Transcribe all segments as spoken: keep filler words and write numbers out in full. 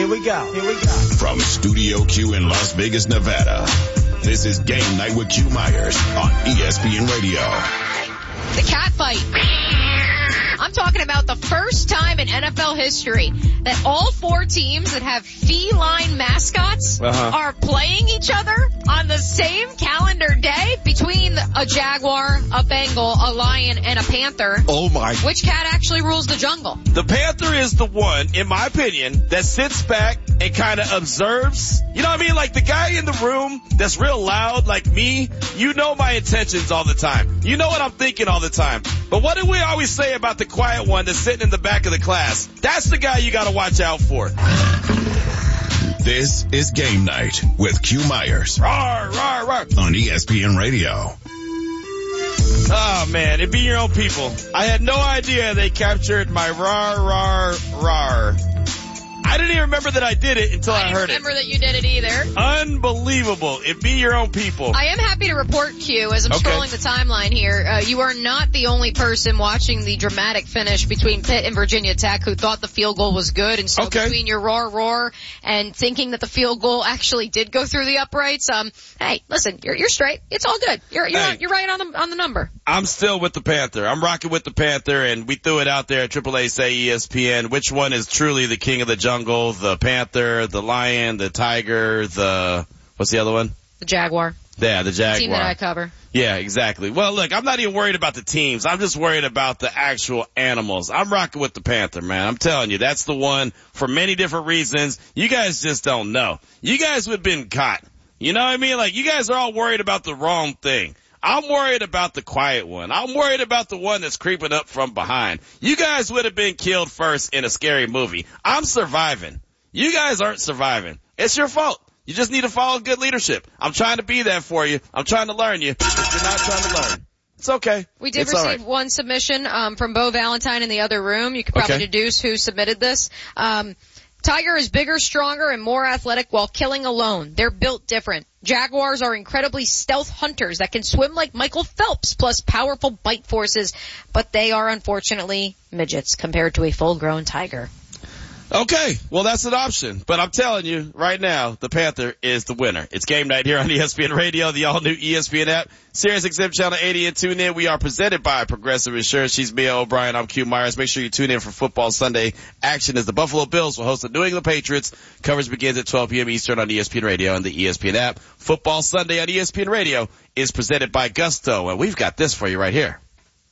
Here we go. Here we go. From Studio Q in Las Vegas, Nevada, this is Game Night with Q Myers on E S P N Radio. The cat fight. I'm talking about the first time in N F L history that all four teams that have feline mascots uh-huh. are playing each other on the same calendar day between a jaguar, a bengal, a lion, and a panther. Oh my. Which cat actually rules the jungle? The panther is the one, in my opinion, that sits back and kind of observes. You know what I mean? Like the guy in the room that's real loud, like me, you know my intentions all the time. You know what I'm thinking all the time. But what do we always say about the quiet one that's sitting in the back of the class? That's the guy you got to watch out for. This is Game Night with Q Myers. Rawr, rawr, rawr. On E S P N Radio. Oh, man, it'd be your own people. I had no idea they captured my rawr, rawr, rawr. I didn't even remember that I did it until I, I heard it. I didn't remember that you did it either. Unbelievable. It be your own people. I am happy to report, Q, as I'm okay. scrolling the timeline here, uh, you are not the only person watching the dramatic finish between Pitt and Virginia Tech who thought the field goal was good. And so okay. between your roar, roar and thinking that the field goal actually did go through the uprights, um, hey, listen, you're, you're straight. It's all good. You're, you're, hey, on, you're right on the, on the number. I'm still with the Panther. I'm rocking with the Panther, and we threw it out there at Triple A Say E S P N. Which one is truly the king of the jungle? The Panther, the lion, the tiger, the, what's the other one? The jaguar. Yeah, the jaguar. The team that I cover. Yeah, exactly. Well, look, I'm not even worried about the teams. I'm just worried about the actual animals. I'm rocking with the Panther, man. I'm telling you, that's the one for many different reasons. You guys just don't know. You guys would have been caught. You know what I mean? Like, you guys are all worried about the wrong thing. I'm worried about the quiet one. I'm worried about the one that's creeping up from behind. You guys would have been killed first in a scary movie. I'm surviving. You guys aren't surviving. It's your fault. You just need to follow good leadership. I'm trying to be that for you. I'm trying to learn you. If you're not trying to learn, it's okay. We did it's receive right. one submission um, from Bo Valentine in the other room. You could probably okay. deduce who submitted this. Um, Tiger is bigger, stronger, and more athletic while killing alone. They're built different. Jaguars are incredibly stealth hunters that can swim like Michael Phelps, plus powerful bite forces, but they are unfortunately midgets compared to a full-grown tiger. Okay, well, that's an option. But I'm telling you, right now, the Panther is the winner. It's Game Night here on E S P N Radio, the all-new E S P N app, Sirius X M Channel eighty, and tune in. We are presented by Progressive Insurance. She's Mia O'Brien. I'm Q Myers. Make sure you tune in for Football Sunday action as the Buffalo Bills will host the New England Patriots. Coverage begins at twelve p.m. Eastern on E S P N Radio and the E S P N app. Football Sunday on E S P N Radio is presented by Gusto, and we've got this for you right here.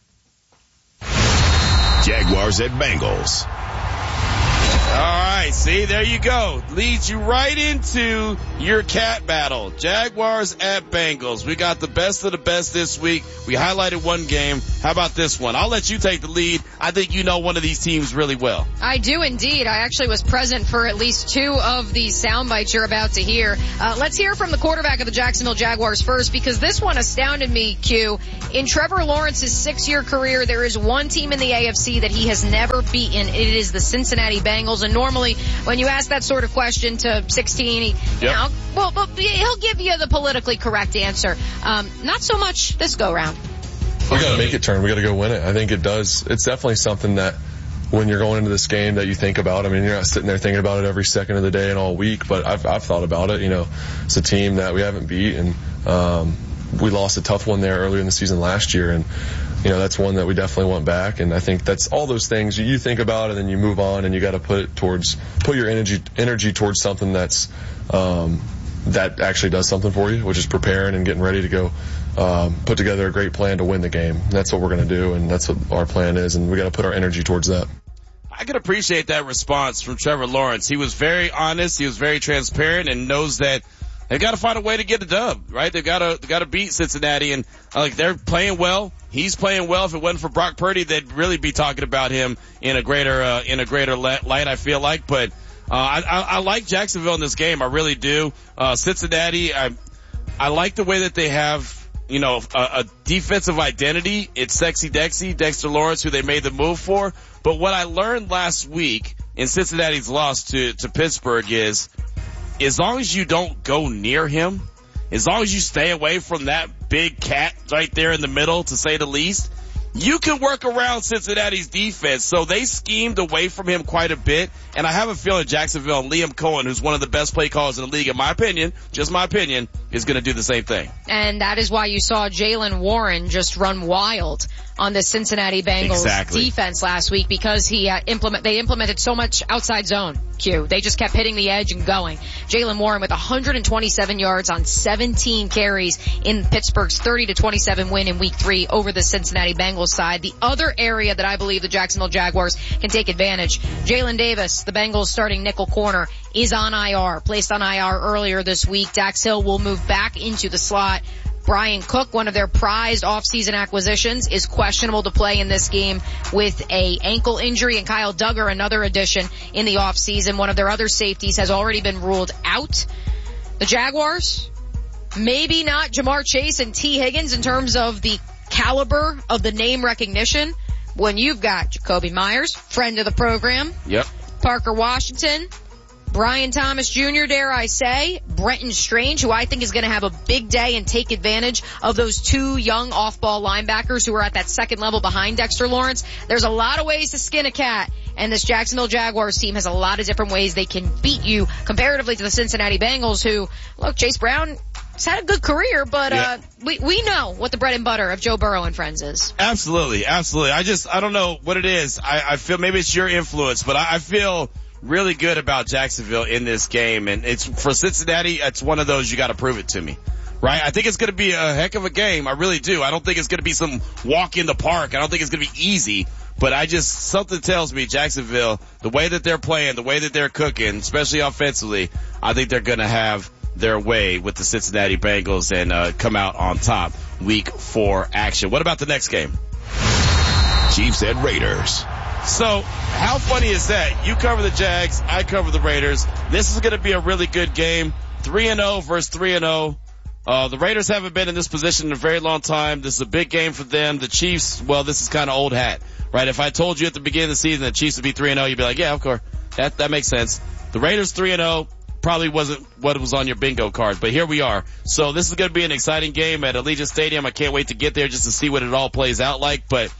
Jaguars at Bengals. All right, see, there you go. Leads you right into your cat battle. Jaguars at Bengals. We got the best of the best this week. We highlighted one game. How about this one? I'll let you take the lead. I think you know one of these teams really well. I do indeed. I actually was present for at least two of these sound bites you're about to hear. Uh, let's hear from the quarterback of the Jacksonville Jaguars first, because this one astounded me, Q. In Trevor Lawrence's six-year career, there is one team in the A F C that he has never beaten. It is the Cincinnati Bengals. And normally, when you ask that sort of question to sixteen, he, yep. you know, well, well, he'll give you the politically correct answer. Um, not so much this go-round. We got to make it turn. We got to go win it. I think it does. It's definitely something that when you're going into this game that you think about. I mean, you're not sitting there thinking about it every second of the day and all week, but I've, I've thought about it. You know, it's a team that we haven't beat, and um, we lost a tough one there earlier in the season last year, and you know, that's one that we definitely want back. And I think that's all those things you think about, and then you move on, and you got to put it towards, put your energy, energy towards something that's, um, that actually does something for you, which is preparing and getting ready to go, um, put together a great plan to win the game. That's what we're going to do, and that's what our plan is, and we got to put our energy towards that. I can appreciate that response from Trevor Lawrence. He was very honest. He was very transparent and knows that they've got to find a way to get a dub, right? They've got to, they've got to beat Cincinnati, and uh, like they're playing well. He's playing well. If it wasn't for Brock Purdy, they'd really be talking about him in a greater, uh, in a greater light, I feel like. But, uh, I, I, I like Jacksonville in this game. I really do. Uh, Cincinnati, I, I like the way that they have, you know, a, a defensive identity. It's Sexy Dexy, Dexter Lawrence, who they made the move for. But what I learned last week in Cincinnati's loss to, to Pittsburgh is, as long as you don't go near him, as long as you stay away from that big cat right there in the middle, to say the least, you can work around Cincinnati's defense. So they schemed away from him quite a bit. And I have a feeling Jacksonville and Liam Cohen, who's one of the best play callers in the league, in my opinion, just my opinion, is going to do the same thing. And that is why you saw Jaylen Warren just run wild on the Cincinnati Bengals exactly. defense last week, because he uh, implement they implemented so much outside zone. Q. They just kept hitting the edge and going. Jaylen Warren with one hundred twenty-seven yards on seventeen carries in Pittsburgh's thirty to twenty-seven win in week three over the Cincinnati Bengals side. The other area that I believe the Jacksonville Jaguars can take advantage, Jalen Davis, the Bengals starting nickel corner, is on I R, placed on I R earlier this week. Dax Hill will move back into the slot. Brian Cook, one of their prized offseason acquisitions, is questionable to play in this game with a ankle injury. And Kyle Duggar, another addition in the offseason, one of their other safeties, has already been ruled out. The Jaguars, maybe not Jamar Chase and T. Higgins in terms of the caliber of the name recognition, when you've got Jacoby Myers, friend of the program. Yep. Parker Washington, Brian Thomas Junior, dare I say, Brenton Strange, who I think is going to have a big day and take advantage of those two young off-ball linebackers who are at that second level behind Dexter Lawrence. There's a lot of ways to skin a cat, and this Jacksonville Jaguars team has a lot of different ways they can beat you comparatively to the Cincinnati Bengals, who, look, Chase Brown has had a good career, but yeah. uh we we know what the bread and butter of Joe Burrow and friends is. Absolutely, absolutely. I just, I don't know what it is. I, I feel maybe it's your influence, but I, I feel really good about Jacksonville in this game, and it's for Cincinnati. It's one of those you got to prove it to me, right? I think it's going to be a heck of a game. I really do. I don't think it's going to be some walk in the park. I don't think it's going to be easy, but I just something tells me Jacksonville, the way that they're playing, the way that they're cooking, especially offensively, I think they're going to have their way with the Cincinnati Bengals and uh, come out on top week four action. What about the next game? Chiefs and Raiders. So, how funny is that? You cover the Jags, I cover the Raiders. This is going to be a really good game. three and oh versus three and oh. Uh, the Raiders haven't been in this position in a very long time. This is a big game for them. The Chiefs, well, this is kind of old hat, right? If I told you at the beginning of the season that Chiefs would be three and oh, you'd be like, yeah, of course. That, that makes sense. The Raiders three and oh probably wasn't what was on your bingo card, but here we are. So this is going to be an exciting game at Allegiant Stadium. I can't wait to get there just to see what it all plays out like, but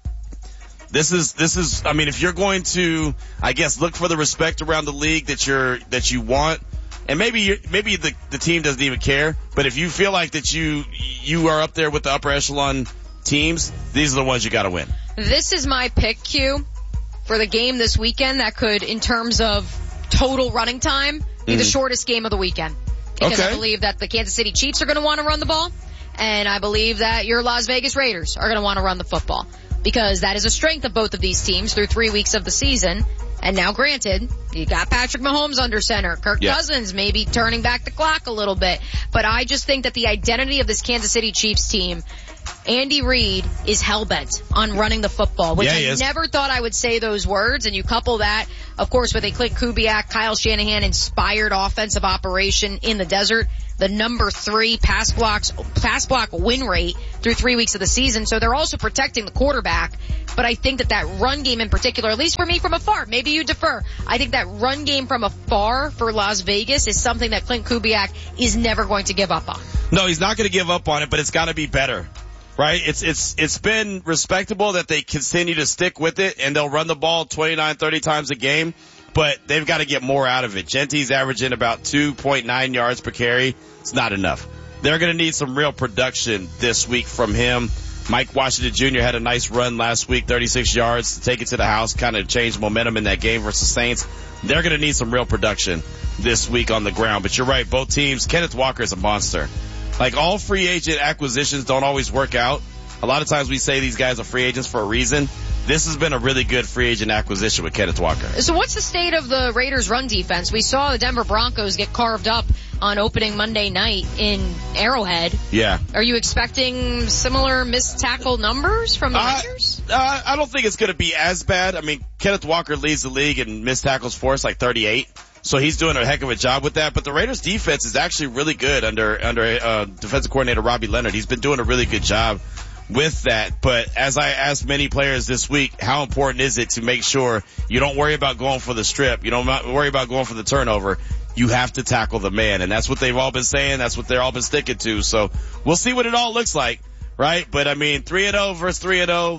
This is, this is, I mean, if you're going to, I guess, look for the respect around the league that you're, that you want, and maybe you're, maybe the, the team doesn't even care, but if you feel like that you, you are up there with the upper echelon teams, these are the ones you gotta win. This is my pick, Q, for the game this weekend that could, in terms of total running time, be mm-hmm. the shortest game of the weekend. Because okay. I believe that the Kansas City Chiefs are gonna want to run the ball, and I believe that your Las Vegas Raiders are gonna want to run the football. Because that is a strength of both of these teams through three weeks of the season. And now granted, you got Patrick Mahomes under center. Kirk yeah. Cousins maybe turning back the clock a little bit. But I just think that the identity of this Kansas City Chiefs team, Andy Reid is hellbent on running the football, which yeah, I never thought I would say those words. And you couple that, of course, with a Clint Kubiak, Kyle Shanahan inspired offensive operation in the desert. The number three pass blocks, pass block win rate through three weeks of the season. So they're also protecting the quarterback. But I think that that run game in particular, at least for me from afar, maybe you defer. I think that run game from afar for Las Vegas is something that Clint Kubiak is never going to give up on. No, he's not going to give up on it, but it's got to be better. Right? It's, it's, it's been respectable that they continue to stick with it and they'll run the ball twenty-nine, thirty times a game, but they've got to get more out of it. Genty's averaging about two point nine yards per carry. It's not enough. They're going to need some real production this week from him. Mike Washington Junior had a nice run last week, thirty-six yards to take it to the house, kind of change momentum in that game versus Saints. They're going to need some real production this week on the ground. But you're right, both teams, Kenneth Walker is a monster. Like, all free agent acquisitions don't always work out. A lot of times we say these guys are free agents for a reason. This has been a really good free agent acquisition with Kenneth Walker. So what's the state of the Raiders' run defense? We saw the Denver Broncos get carved up on opening Monday night in Arrowhead. Yeah. Are you expecting similar missed tackle numbers from the uh, Raiders? Uh, I don't think it's going to be as bad. I mean, Kenneth Walker leads the league in missed tackles for us, like thirty-eight. So he's doing a heck of a job with that. But the Raiders defense is actually really good under, under, uh, defensive coordinator Robbie Leonard. He's been doing a really good job with that. But as I asked many players this week, how important is it to make sure you don't worry about going for the strip? You don't worry about going for the turnover. You have to tackle the man. And that's what they've all been saying. That's what they've all been sticking to. So we'll see what it all looks like, right? But I mean, three and oh versus three and oh,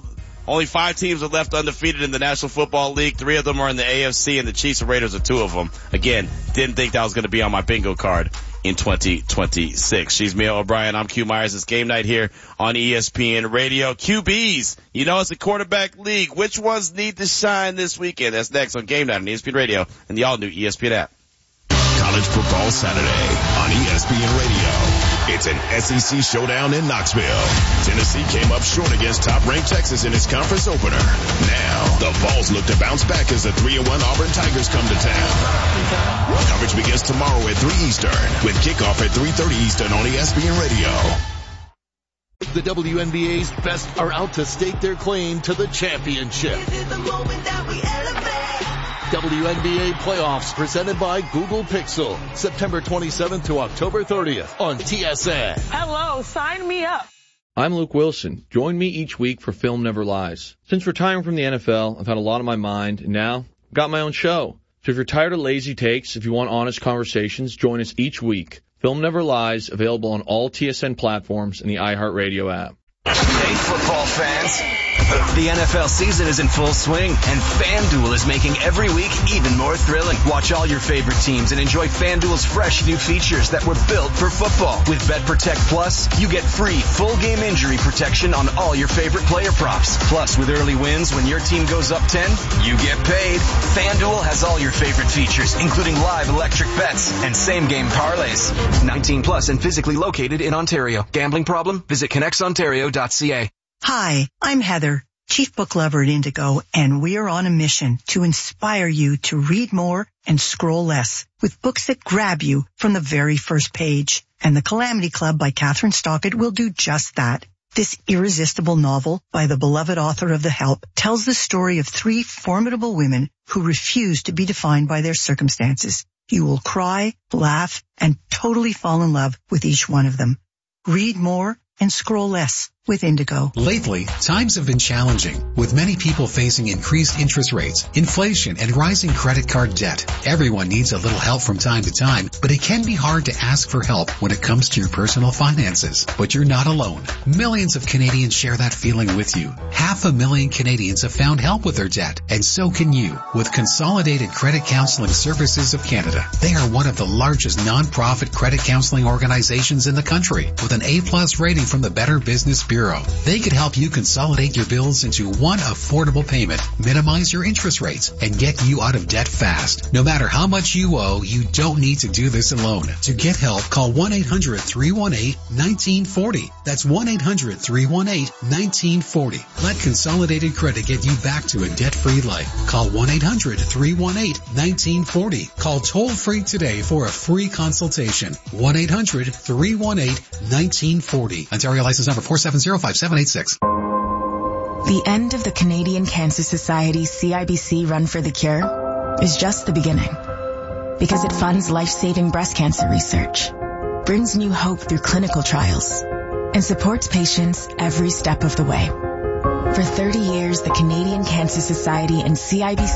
Only five teams are left undefeated in the National Football League. Three of them are in the A F C, and the Chiefs and Raiders are two of them. Again, didn't think that was going to be on my bingo card in twenty twenty-six. She's Mia O'Brien. I'm Q Myers. It's game night here on E S P N Radio. Q Bs, you know it's a quarterback league. Which ones need to shine this weekend? That's next on Game Night on E S P N Radio and the all-new E S P N app. College Football Saturday on E S P N Radio. It's an S E C showdown in Knoxville. Tennessee came up short against top-ranked Texas in its conference opener. Now, the Vols look to bounce back as the three and one Auburn Tigers come to town. Coverage begins tomorrow at three Eastern with kickoff at three thirty Eastern on E S P N Radio. The W N B A's best are out to stake their claim to the championship. This is the moment that we elevate. W N B A playoffs presented by Google Pixel. September twenty-seventh to October thirtieth on T S N. Hello, sign me up. I'm Luke Wilson. Join me each week for Film Never Lies. Since retiring from the N F L, I've had a lot on my mind, and now I've got my own show. So if you're tired of lazy takes, if you want honest conversations, join us each week. Film Never Lies, available on all T S N platforms and the iHeartRadio app. Hey, football fans. The N F L season is in full swing, and FanDuel is making every week even more thrilling. Watch all your favorite teams and enjoy FanDuel's fresh new features that were built for football. With BetProtect Plus, you get free full game injury protection on all your favorite player props. Plus, with early wins, when your team goes up ten, you get paid. FanDuel has all your favorite features, including live electric bets and same-game parlays. nineteen plus and physically located in Ontario. Gambling problem? Visit connects ontario dot c a. Hi, I'm Heather, Chief Book Lover at Indigo, and we are on a mission to inspire you to read more and scroll less with books that grab you from the very first page. And The Calamity Club by Catherine Stockett will do just that. This irresistible novel by the beloved author of The Help tells the story of three formidable women who refuse to be defined by their circumstances. You will cry, laugh, and totally fall in love with each one of them. Read more and scroll less with Indigo. Lately, times have been challenging, with many people facing increased interest rates, inflation, and rising credit card debt. Everyone needs a little help from time to time, but it can be hard to ask for help when it comes to your personal finances. But you're not alone. Millions of Canadians share that feeling with you. Half a million Canadians have found help with their debt, and so can you, with Consolidated Credit Counseling Services of Canada. They are one of the largest non-profit credit counseling organizations in the country, with an A-plus rating from the Better Business Bureau. They could help you consolidate your bills into one affordable payment, minimize your interest rates, and get you out of debt fast. No matter how much you owe, you don't need to do this alone. To get help, call one eight hundred three one eight one nine four zero. That's one eight hundred three one eight one nine four zero. Let Consolidated Credit get you back to a debt-free life. Call one eight hundred three one eight one nine four zero. Call toll-free today for a free consultation. one eight hundred three one eight one nine four zero. Ontario license number four seven zero five seven eight six. The end of the Canadian Cancer Society C I B C Run for the Cure is just the beginning, because it funds life-saving breast cancer research, brings new hope through clinical trials, and supports patients every step of the way. For thirty years, the Canadian Cancer Society and C I B C